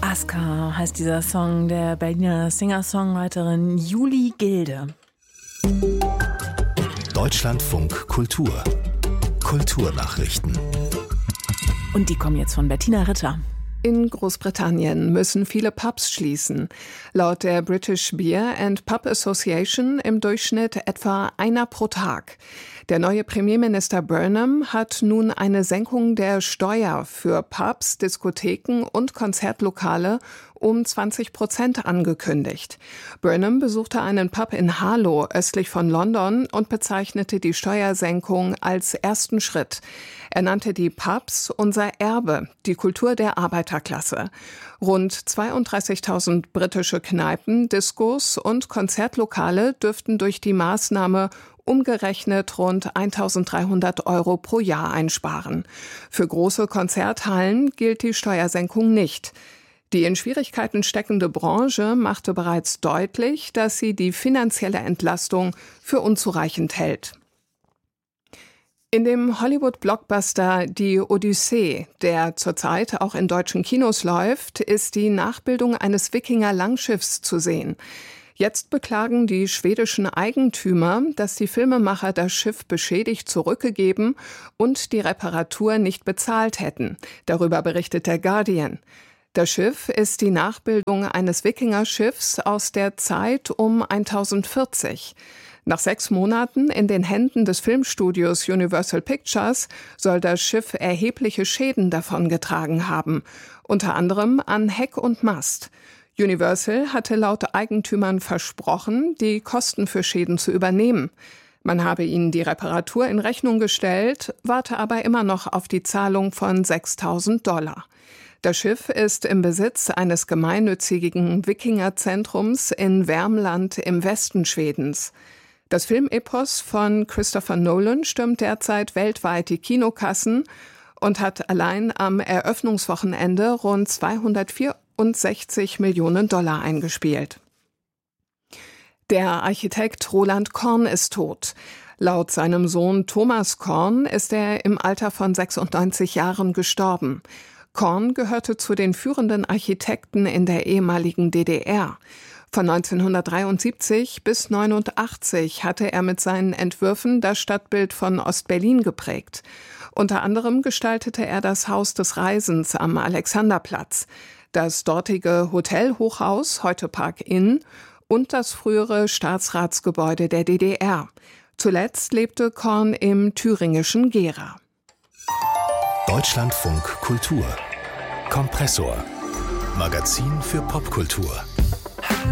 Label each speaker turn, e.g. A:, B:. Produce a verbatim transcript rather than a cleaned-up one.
A: Aska heißt dieser Song der Berliner Singer-Songwriterin Julie Gilde.
B: Deutschlandfunk Kultur. Kulturnachrichten.
A: Und die kommen jetzt von Bettina Ritter.
C: In Großbritannien müssen viele Pubs schließen. Laut der British Beer and Pub Association im Durchschnitt etwa einer pro Tag. Der neue Premierminister Burnham hat nun eine Senkung der Steuer für Pubs, Diskotheken und Konzertlokale um zwanzig Prozent angekündigt. Burnham besuchte einen Pub in Harlow östlich von London und bezeichnete die Steuersenkung als ersten Schritt. Er nannte die Pubs unser Erbe, die Kultur der Arbeiterklasse. Rund zweiunddreißigtausend britische Kneipen, Diskos und Konzertlokale dürften durch die Maßnahme umgerechnet rund eintausenddreihundert Euro pro Jahr einsparen. Für große Konzerthallen gilt die Steuersenkung nicht. Die in Schwierigkeiten steckende Branche machte bereits deutlich, dass sie die finanzielle Entlastung für unzureichend hält. In dem Hollywood-Blockbuster Die Odyssee, der zurzeit auch in deutschen Kinos läuft, ist die Nachbildung eines Wikinger-Langschiffs zu sehen. Jetzt beklagen die schwedischen Eigentümer, dass die Filmemacher das Schiff beschädigt zurückgegeben und die Reparatur nicht bezahlt hätten. Darüber berichtet der Guardian. Das Schiff ist die Nachbildung eines Wikingerschiffs aus der Zeit um tausendvierzig. Nach sechs Monaten in den Händen des Filmstudios Universal Pictures soll das Schiff erhebliche Schäden davongetragen haben, unter anderem an Heck und Mast. Universal hatte laut Eigentümern versprochen, die Kosten für Schäden zu übernehmen. Man habe ihnen die Reparatur in Rechnung gestellt, warte aber immer noch auf die Zahlung von sechstausend Dollar. Das Schiff ist im Besitz eines gemeinnützigen Wikingerzentrums in Värmland im Westen Schwedens. Das Filmepos von Christopher Nolan stürmt derzeit weltweit die Kinokassen und hat allein am Eröffnungswochenende rund zweihundertvierundsechzig Millionen Dollar eingespielt. Der Architekt Roland Korn ist tot. Laut seinem Sohn Thomas Korn ist er im Alter von sechsundneunzig Jahren gestorben. Korn gehörte zu den führenden Architekten in der ehemaligen D D R. Von neunzehnhundertdreiundsiebzig bis neunundachtzig hatte er mit seinen Entwürfen das Stadtbild von Ostberlin geprägt. Unter anderem gestaltete er das Haus des Reisens am Alexanderplatz, das dortige Hotelhochhaus, heute Park Inn, und das frühere Staatsratsgebäude der D D R. Zuletzt lebte Korn im thüringischen Gera.
B: Deutschlandfunk Kultur. Kompressor. Magazin für Popkultur.